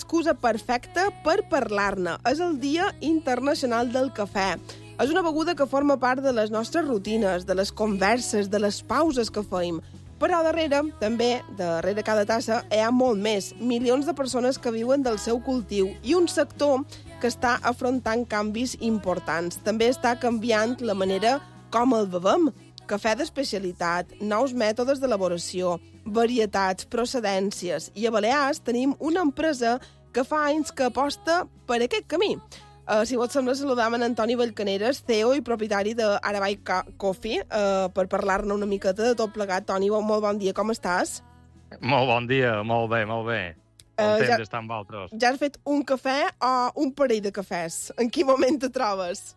l'excusa perfecta per parlar-ne. És el Dia Internacional del Cafè. És una beguda que forma part de les nostres rutines, de les converses, de les pauses que feim. Però darrere cada tassa, hi ha molt més. Milions de persones que viuen del seu cultiu i un sector que està afrontant canvis importants. També està canviant la manera com el bevem. Cafè d'especialitat, nous mètodes d'elaboració, varietats, procedències. I a Balears tenim una empresa que fa anys que aposta per aquest camí. Si vos sembla, saludam en Antoni Vallcaneres, CEO i propietari d'Arabai Coffee, per parlar-ne una miqueta de tot plegat. Toni, molt bon dia, com estàs? Molt bon dia, molt bé, molt bé. Content d'estar amb vosaltres. Ja has fet un cafè o un parell de cafès? En quin moment te trobes?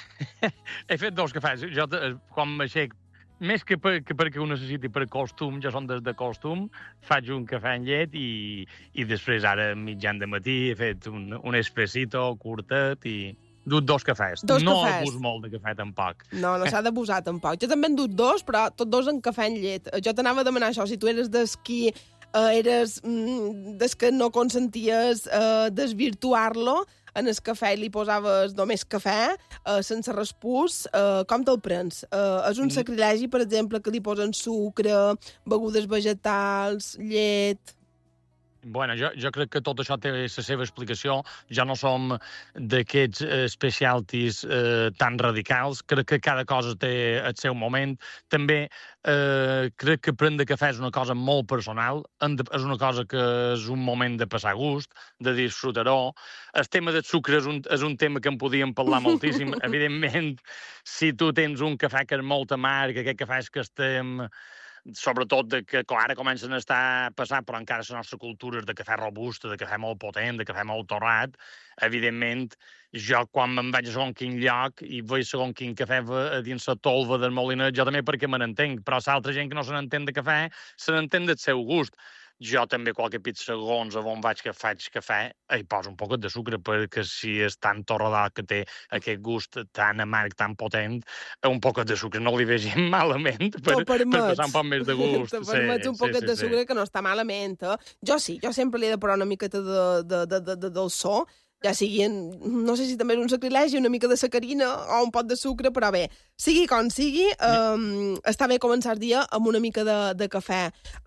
He fet 2 cafès. Jo, quan m'aixec, més que perquè ho necessiti per costum, ja són des de costum, faig un cafè amb llet i després ara mitjan de matí he fet un espressito curtet i dut 2 cafès. No abús molt de cafè, tampoc. No s'ha d'abusar, tampoc. Jo també en dut 2, però tots 2 en cafè amb llet. Jo t'anava a demanar això, si tu eres des qui eres des que no consenties desvirtuar-lo, en el cafè li posaves només cafè, sense respús, com te'l prens? És un sacrilegi, per exemple, que li posen sucre, begudes vegetals, llet... Bueno, jo crec que tot això té la seva explicació. Ja no som d'aquests specialties tan radicals. Crec que cada cosa té el seu moment. També crec que prendre cafè és una cosa molt personal. És una cosa que és un moment de passar gust, de disfrutar-ho. El tema del sucre és un tema que en podíem parlar moltíssim. Evidentment, si tu tens un cafè que és molt amarg, aquest cafè és que estem... sobretot que ara comencen a estar passant, però encara la nostra cultura és de cafè robusta, de cafè molt potent, de cafè molt torrat. Evidentment, jo quan me'n vaig a segon quin lloc i veig segon quin cafè dins la tolva del molinet, jo també perquè me n'entenc, però l'altra gent que no se n'entén de cafè, se n'entén del seu gust. Jo també qualque pit segons on vaig que faig cafè, hi poso un poquet de sucre, perquè si és tan torradat que té aquest gust tan amarg, tan potent, un poquet de sucre no li vegin malament per passar un poc més de gust. Te permets un poquet de sucre que no està malament, eh? Jo sí, jo sempre li he de posar una miqueta de dolçor, ja sigui, no sé si també és un sacrilegi, una mica de sacarina o un pot de sucre, però bé, sigui com sigui, està bé començar el dia amb una mica de cafè.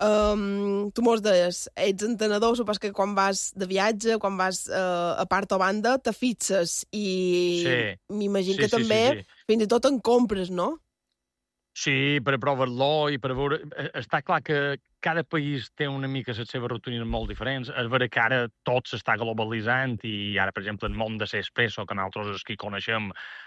Tu mos deies, ets entenedor, supos que quan vas de viatge, quan vas a part o banda, te fixes i m'imagino que també fins i tot en compres, no? Sí, per provar-lo i per veure... Està clar que cada país té una mica les seves rutines molt diferents. És vera que ara tot s'està globalitzant i ara, per exemple, el món de l'espresso, que nosaltres els que coneixem,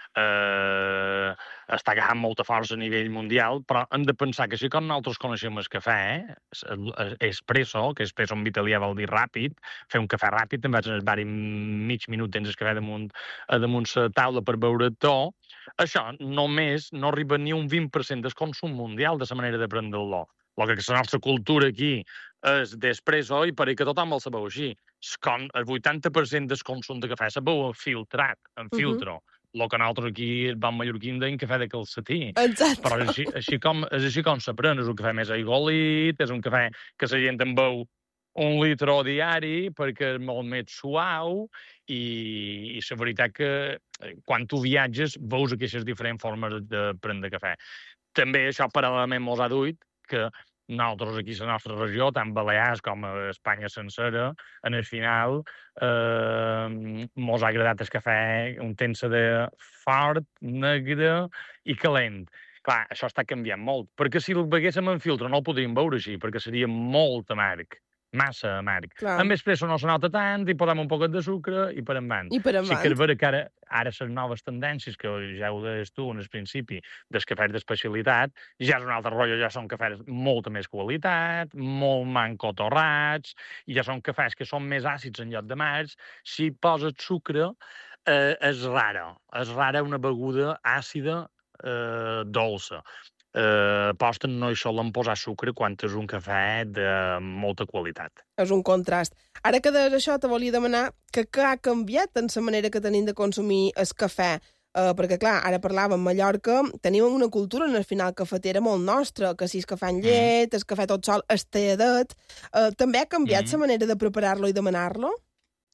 està agafant molta força a nivell mundial, però hem de pensar que si com nosaltres coneixem el cafè, espresso, que espresso en italià vol dir ràpid, fer un cafè ràpid, també vaig anar mig minut tens el cafè damunt la taula per beure-t'ho. Això només no arriba ni un 20% del consum mundial de la manera de prendre-lo. El que la nostra cultura aquí és d'espresso i per que tothom el sabeu així. El 80% del consum de cafè sabeu filtrat, en filtro. El que nosaltres aquí, el bon mallorquí, en deim cafè de calcetí. Exacte. Però és així com s'aprèn. És un cafè més aigualit, és un cafè que la gent en beu 1 litre diari perquè és molt més suau i la veritat que quan tu viatges veus aquestes diferents formes de prendre cafè. També això paral·lelament mos ha duit que nosaltres aquí a la nostra regió, tant Balears com a Espanya sencera, en el final mos ha agradat el cafè un temps de fort, negre i calent. Clar, això està canviant molt, perquè si el beguéssim en filtre no el podríem beure així, perquè seria molt amarg. Massa amarg. Amb espresso no se nota tant, hi posem un poquet de sucre i per endavant. Sí que és vera que ara les noves tendències, que ja ho deies tu en el principi, dels cafès d'especialitat, ja és un altre rotllo, ja són cafès molta més qualitat, molt manco torrats, i ja són cafès que són més àcids en lloc de amargs. Si poses sucre, és rara. És rara una beguda àcida dolça. Posten no hi solen posar sucre quan és un cafè de molta qualitat. És un contrast. Ara que deies això, te volia demanar que què ha canviat en la manera que tenim de consumir el cafè. Perquè, clar, ara parlàvem a Mallorca, tenim una cultura en el final cafetera molt nostra, que si és cafè amb llet, el cafè tot sol, el teadet. També ha canviat la manera de preparar-lo i demanar-lo?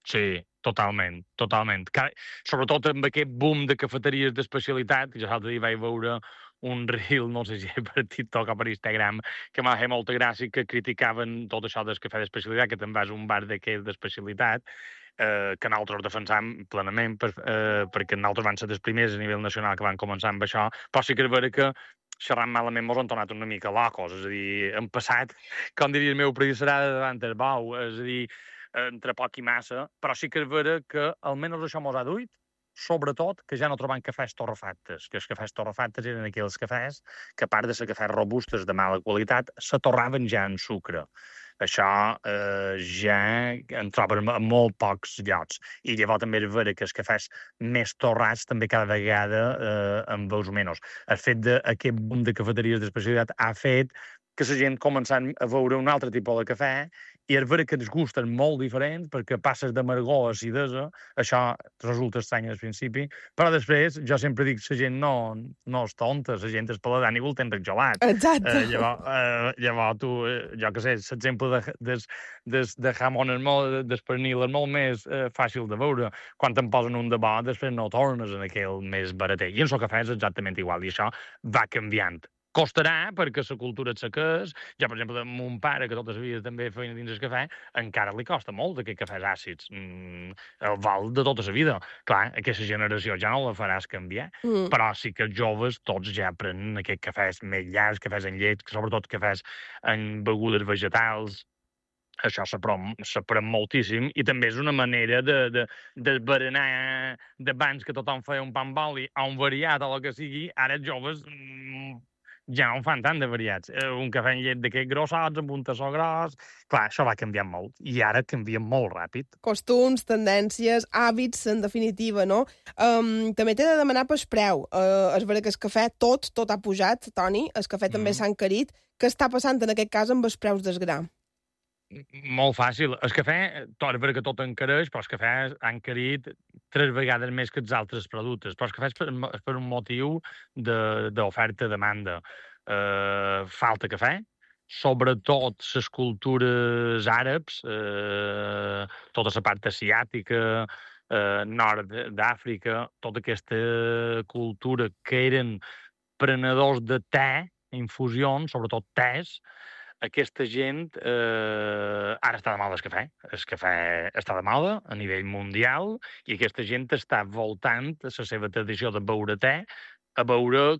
Sí, totalment, totalment. Sobretot amb aquest boom de cafeteries d'especialitat, jo l'altre dia vaig veure un reel, no sé si per TikTok o per Instagram, que m'ha fet molta gràcia, que criticaven tot això del cafè d'especialitat, que te'n vas a un bar d'aquest d'especialitat, que nosaltres defensam plenament, perquè nosaltres van ser els primers a nivell nacional que van començar amb això, però sí que és veritat que xerrant malament mos han tornat una mica locos, és a dir, hem passat, com diria el meu prediccionari, davant el bou, és a dir, entre poc i massa, però sí que és veritat que almenys això mos ha duit, sobretot que ja no trobem cafès torrefactes, que els cafès torrefactes eren aquells cafès que, a part de ser cafès robustes de mala qualitat, se torraven ja en sucre. Això ja en troben a molt pocs llocs. I llavors també és vera que els cafès més torrats també cada vegada en veus menys. El fet d'aquest boom de cafeteries d'especialitat ha fet que la gent començant a veure un altre tipus de cafè i és vera que ens gusten molt diferents perquè passes d'amargor a acidesa, això resulta estrany al principi, però després jo sempre dic que la gent no és tonta, la gent és paladar i vol tendre gelat. Exacte. Llavors tu, jo què sé, l'exemple de jamón d'espernil és molt més fàcil de veure. Quan te'n posen un de bo, després no tornes en aquell més barater. I en el cafè és exactament igual, i això va canviant. Costarà, perquè la cultura et seques. Jo, per exemple, mon pare, que tota la vida també feina dins el cafè, encara li costa molt aquests cafès àcids. El val de tota la vida. Clar, aquesta generació ja no la faràs canviar, però sí que els joves tots ja prenen aquests cafès més llargs, cafès en llet, sobretot cafès en begudes vegetals. Això s'aprèn moltíssim i també és una manera de berenar d'abans que tothom feia un pa amb oli o un variat o el que sigui, ara els joves ja no en fan tant de variats. Un cafè amb llet d'aquests grossots, amb un tassó gros. Clar, això va canviant molt. I ara canvia molt ràpid. Costums, tendències, hàbits, en definitiva, no? També t'he de demanar pel preu. És vera que el cafè tot ha pujat, Toni. El cafè també s'ha encarit. Què està passant en aquest cas amb els preus del gra? Molt fàcil. El cafè, és vera que tot encareix, però el cafè ha encarit 3 vegades més que els altres productes. Però el cafè és per un motiu d'oferta-demanda. Falta cafè, sobretot les cultures àrabs, tota la part asiàtica, nord d'Àfrica, tota aquesta cultura que eren prenedors de te, infusions, sobretot tés, aquesta gent ara està de moda el cafè. El cafè està de moda a nivell mundial i aquesta gent està voltant a la seva tradició de beure te a beure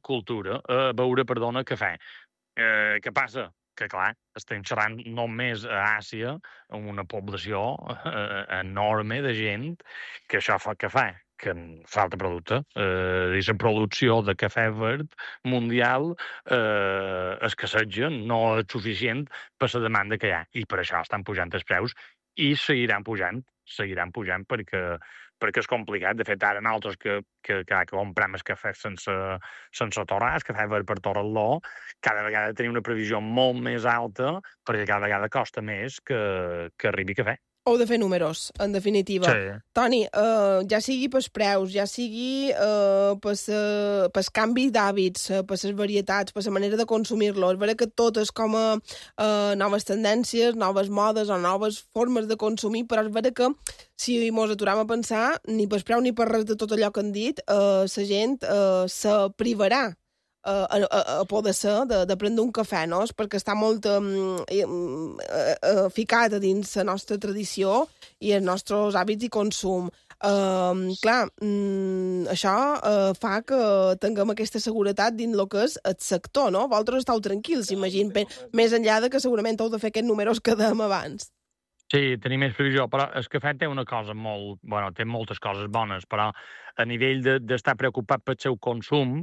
cafè. Què passa? Que, clar, estem xerrant només a Àsia, amb una població enorme de gent que això fa cafè, que falta producte. I la producció de cafè verd mundial escasseja, no és suficient per la demanda que hi ha. I per això estan pujant els preus i seguiran pujant perquè és complicat. De fet, ara nosaltres que comprem el cafè sense torrar, el cafè verd per torrar-lo, cada vegada tenim una previsió molt més alta perquè cada vegada costa més que arribi cafè. Heu de fer números, en definitiva. Sí. Toni, ja sigui pels preus, ja sigui pel canvi d'hàbits, per les varietats, per la manera de consumir-lo, és vera que tot és com noves tendències, noves modes o noves formes de consumir, però és vera que si mos aturam a pensar, ni per preu ni per res de tot allò que han dit, la gent se privarà a poder ser de prendre un cafè, no? És perquè està molt ficat a dins la nostra tradició i els nostres hàbits i consum. Clar, això fa que tinguem aquesta seguretat dins el que és el sector, no? Vosaltres esteu tranquils, imagino, més enllà de que segurament heu de fer aquests números que dèiem abans. Sí, tenim més previsió, però el cafè té una cosa molt... Bueno, té moltes coses bones, però a nivell d'estar preocupat pel seu consum,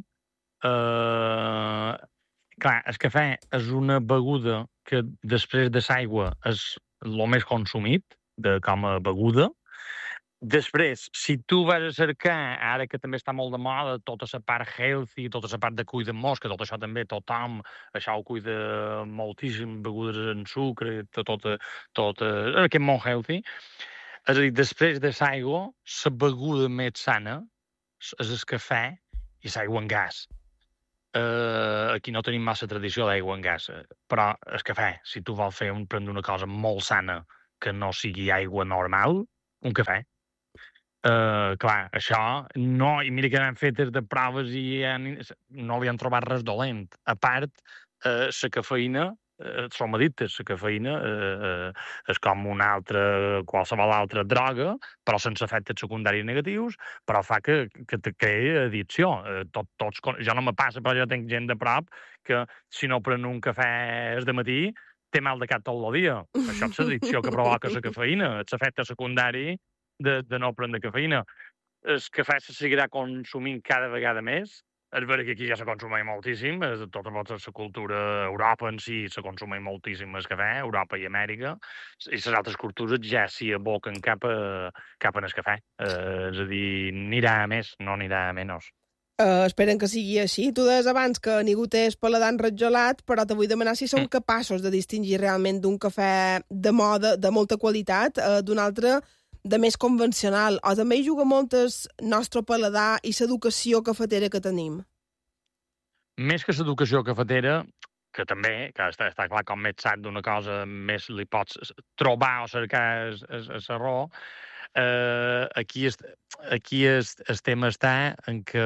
clar, el cafè és una beguda que després de l'aigua és el més consumit com a beguda. Després, si tu vas a cercar, ara que també està molt de moda, tota la part healthy, tota la part de cuida mosca, tot això també tothom, això ho cuida moltíssim, begudes en sucre, tot aquest món healthy. És a dir, després de l'aigua, la beguda més sana és el cafè i l'aigua en gas. Aquí no tenim massa tradició d'aigua en gas, però el cafè, si tu vols prendre una cosa molt sana que no sigui aigua normal, un cafè. Clar, això no... I mira que n'han fetes de proves i no li han trobat res dolent. A part, la cafeïna, som addictes, la cafeïna és com qualsevol altra droga, però sense efectes secundaris negatius, però fa que te creï addicció. Jo no me passa, però jo tinc gent de prop que si no pren un cafè de matí té mal de cap tot el dia. Això és l'addicció que provoca la cafeïna, l'efecte secundari de no prendre cafeïna. El cafè se seguirà consumint cada vegada més. És vera que aquí ja se consumeix moltíssim, tota la cultura, Europa en si se consumeix moltíssim el cafè, Europa i Amèrica, i les altres cultures ja s'hi aboquen cap en el cafè. És a dir, anirà a més, no anirà a menys. Esperen que sigui així. Tu deies abans que ningú té el paladar enratjolat, però te vull demanar si som capaços de distingir realment d'un cafè de moda, de molta qualitat, d'un altre de més convencional, o també hi juga molt el nostre paladar i l'educació cafetera que tenim? Més que l'educació cafetera, que també, que està clar, com més saps d'una cosa, més li pots trobar o cercar la raó, aquí el tema està en que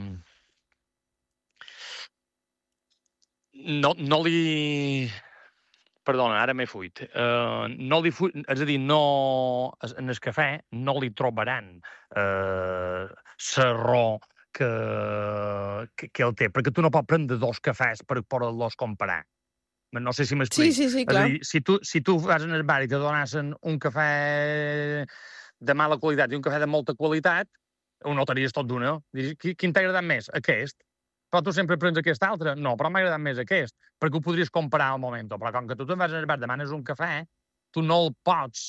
no li... Perdona, ara m'he fuit. És a dir, en el cafè no li trobaran la raó que el té, perquè tu no pots prendre 2 cafès per poder-los comparar. No sé si m'explico. Sí, clar. És a dir, si tu vas al bar i te donassen un cafè de mala qualitat i un cafè de molta qualitat, ho notaries tot d'una. Quin t'ha agradat més? Aquest. Però tu sempre prens aquest altre? No, però m'ha agradat més aquest, perquè ho podries comparar al moment. Però com que tu te'n vas al bar, demanes un cafè, tu no el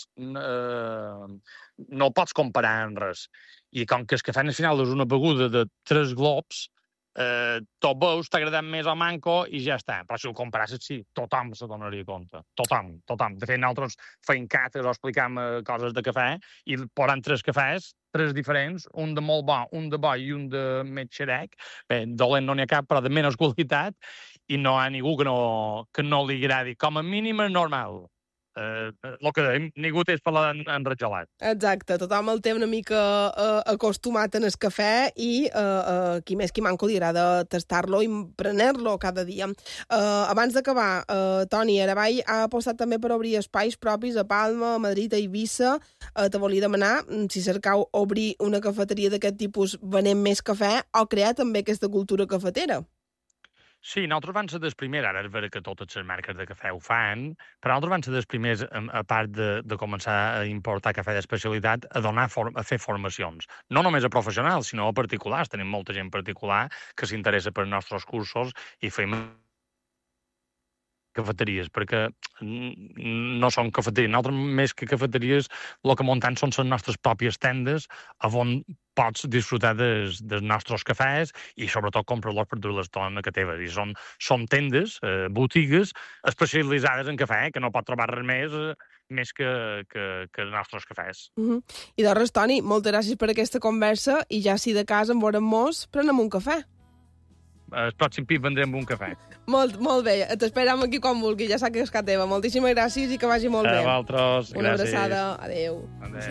pots comparar amb res. I com que el cafè al final és una beguda de 3 globs, tot veus, t'ha agradat més o manco i ja està. Però si ho comparasses, sí, tothom se donaria compte. Tothom. De fet, nosaltres feim cates o explicam coses de cafè i posant 3 cafès, 3 diferents, un de molt bo, un de bo i un de més xerec. Bé, dolent no n'hi ha cap, però de menys qualitat, i no hi ha ningú que no li agradi. Com a mínim és normal. El que dèiem, ningú té el paladar enratjolat. Exacte, tothom el té una mica acostumat en el cafè i qui més qui manco li agrada tastar-lo i prener-lo cada dia. Abans d'acabar, Toni, Aravall ha apostat també per obrir espais propis a Palma, a Madrid, a Eivissa. Te volia demanar si cercau obrir una cafeteria d'aquest tipus venent més cafè o crear també aquesta cultura cafetera. Sí, nosaltres vam ser dels primers, ara és vera que totes les marques de cafè ho fan, però nosaltres vam ser dels primers, a part de començar a importar cafè d'especialitat, a fer formacions. No només a professionals, sinó a particulars. Tenim molta gent particular que s'interessa per els nostres cursos i fem cafeteries, perquè no són cafeteries. Nosaltres, més que cafeteries, el que muntem són les nostres pròpies tendes on pots disfrutar dels nostres cafès i, sobretot, comprar-los per dur l'estona que teves. I són tendes, botigues, especialitzades en cafè, que no pot trobar res més que els nostres cafès. I de res, Toni, moltes gràcies per aquesta conversa i ja si de casa en veurem mos, prenem un cafè. El pròxim pit vendrem un cafè. Molt bé. T'esperem aquí quan vulgui. Ja saps que és que teva. Moltíssimes gràcies i que vagi molt bé. A vosaltres. Una abraçada. Adéu.